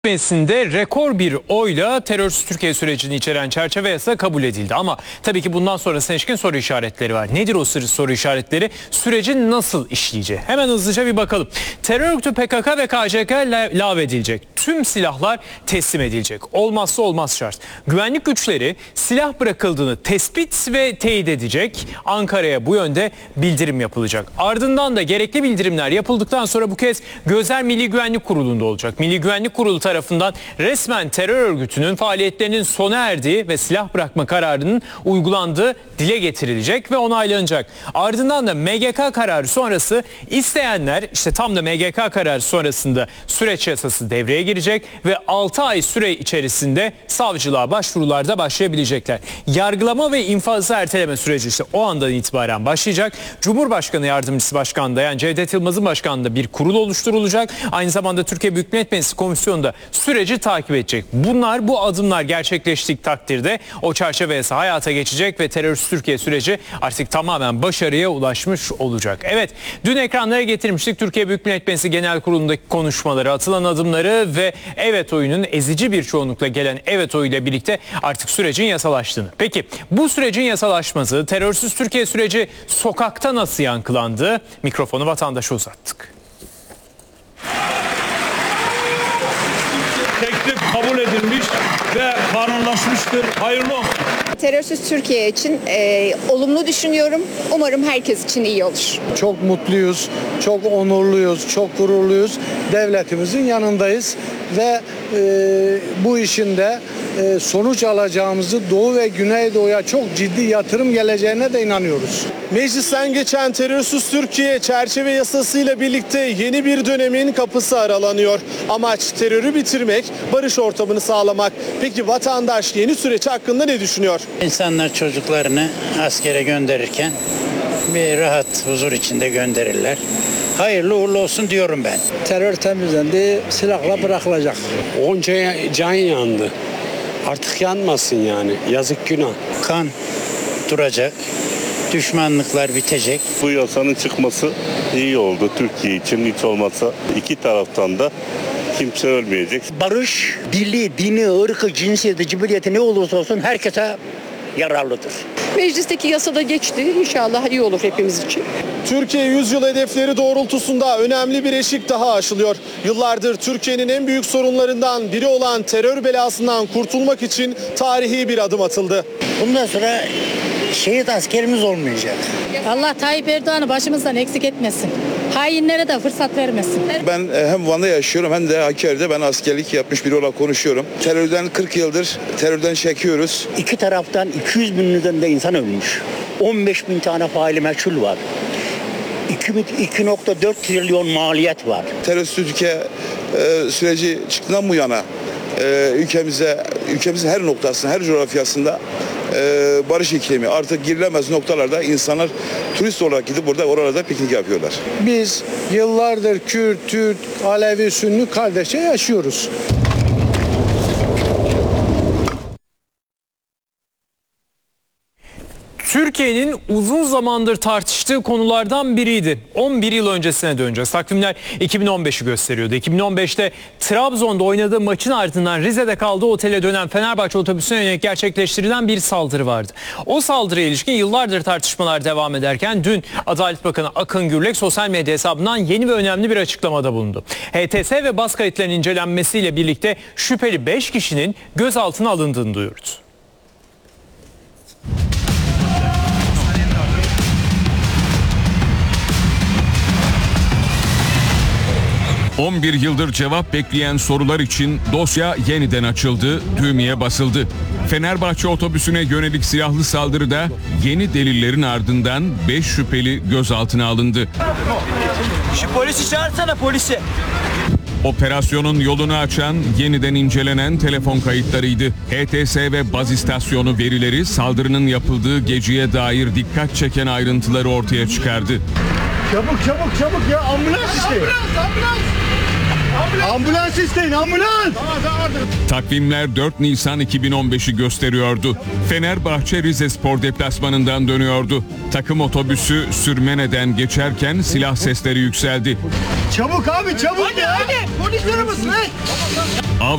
Meclisi'nde rekor bir oyla terörsüz Türkiye sürecini içeren çerçeve yasa kabul edildi. Ama tabii ki bundan sonrasına ilişkin soru işaretleri var. Nedir o soru işaretleri? Sürecin nasıl işleyeceği? Hemen hızlıca bir bakalım. Terör örgütü PKK ve KCK lağvedilecek. Tüm silahlar teslim edilecek. Olmazsa olmaz şart. Güvenlik güçleri silah bırakıldığını tespit ve teyit edecek. Ankara'ya bu yönde bildirim yapılacak. Ardından da gerekli bildirimler yapıldıktan sonra bu kez gözler Milli Güvenlik Kurulu'nda olacak. Milli Güvenlik Kurulu tarafından resmen terör örgütünün faaliyetlerinin sona erdiği ve silah bırakma kararının uygulandığı dile getirilecek ve onaylanacak. Ardından da MGK kararı sonrası isteyenler işte tam da MGK kararı sonrasında süreç yasası devreye girecek ve 6 ay süre içerisinde savcılığa başvurularda başlayabilecekler. Yargılama ve infazı erteleme süreci işte o andan itibaren başlayacak. Cumhurbaşkanı Yardımcısı Başkanı'nda yani Cevdet Yılmaz'ın başkanlığında bir kurul oluşturulacak. Aynı zamanda Türkiye Büyük Millet Meclisi Komisyonu da süreci takip edecek. Bu adımlar gerçekleştiği takdirde o çerçeve yasa hayata geçecek ve terörsüz Türkiye süreci artık tamamen başarıya ulaşmış olacak. Evet, dün ekranlara getirmiştik Türkiye Büyük Millet Meclisi Genel Kurulu'ndaki konuşmaları, atılan adımları ve evet oyunun ezici bir çoğunlukla gelen evet oyuyla birlikte artık sürecin yasalaştığını. Peki bu sürecin yasalaşması, terörsüz Türkiye süreci sokakta nasıl yankılandı? Mikrofonu vatandaşa uzattık. Teklif kabul edilmiş ve kanunlaşmıştır. Hayırlı olsun. Terörsüz Türkiye için olumlu düşünüyorum. Umarım herkes için iyi olur. Çok mutluyuz, çok onurluyuz, çok gururluyuz. Devletimizin yanındayız ve bu işin de sonuç alacağımızı Doğu ve Güneydoğu'ya çok ciddi yatırım geleceğine de inanıyoruz. Meclisten geçen terörsüz Türkiye çerçeve yasasıyla birlikte yeni bir dönemin kapısı aralanıyor. Amaç terörü bitirmek, barış ortamını sağlamak. Peki vatandaş yeni süreç hakkında ne düşünüyor? İnsanlar çocuklarını askere gönderirken bir rahat, huzur içinde gönderirler. Hayırlı uğurlu olsun diyorum ben. Terör temizlendi, silahla bırakılacak. Onca can yandı. Artık yanmasın yani. Yazık günah. Kan duracak, düşmanlıklar bitecek. Bu yasanın çıkması iyi oldu Türkiye için. Hiç olmazsa iki taraftan da kimse ölmeyecek. Barış, dili, dini, ırkı, cinsiyeti, cibiliyeti ne olursa olsun herkese yararlıdır. Meclisteki yasada geçti. İnşallah iyi olur hepimiz için. Türkiye 100 yıl hedefleri doğrultusunda önemli bir eşik daha aşılıyor. Yıllardır Türkiye'nin en büyük sorunlarından biri olan terör belasından kurtulmak için tarihi bir adım atıldı. Bundan sonra şehit askerimiz olmayacak. Allah Tayyip Erdoğan'ı başımızdan eksik etmesin. Hainlere de fırsat vermesin. Ben hem Van'da yaşıyorum hem de Hakkari'de ben askerlik yapmış biri olarak konuşuyorum. Terörden 40 yıldır terörden çekiyoruz. İki taraftan 200 binden de insan ölmüş. 15 bin tane faili meçhul var. 2.4 trilyon maliyet var. Terörsüz Türkiye süreci çıktığından bu yana ülkemizin her noktasında, her coğrafyasında barış iklimi artık girilemez noktalarda insanlar turist olarak gidip oralarda piknik yapıyorlar. Biz yıllardır Kürt, Türk, Alevi, Sünni kardeşçe yaşıyoruz. Türkiye'nin uzun zamandır tartıştığı konulardan biriydi. 11 yıl öncesine döneceğiz. Takvimler 2015'i gösteriyordu. 2015'te Trabzon'da oynadığı maçın ardından Rize'de kaldığı otele dönen Fenerbahçe otobüsüne yönelik gerçekleştirilen bir saldırı vardı. O saldırıya ilişkin yıllardır tartışmalar devam ederken dün Adalet Bakanı Akın Gürlek sosyal medya hesabından yeni ve önemli bir açıklamada bulundu. HTS ve bas kayıtlarının incelenmesiyle birlikte şüpheli 5 kişinin gözaltına alındığını duyurdu. 11 yıldır cevap bekleyen sorular için dosya yeniden açıldı, düğmeye basıldı. Fenerbahçe otobüsüne yönelik silahlı saldırıda yeni delillerin ardından 5 şüpheli gözaltına alındı. Şu polisi çağırsana, polisi. Operasyonun yolunu açan, yeniden incelenen telefon kayıtlarıydı. HTS ve baz istasyonu verileri saldırının yapıldığı geceye dair dikkat çeken ayrıntıları ortaya çıkardı. Çabuk ya, ambulans işte. Ambulans. Ambulans isteyin, ambulans! Takvimler 4 Nisan 2015'i gösteriyordu. Fenerbahçe Rizespor deplasmanından dönüyordu. Takım otobüsü Sürmene'den geçerken silah sesleri yükseldi. Çabuk abi, çabuk ya! Polis arabası ne?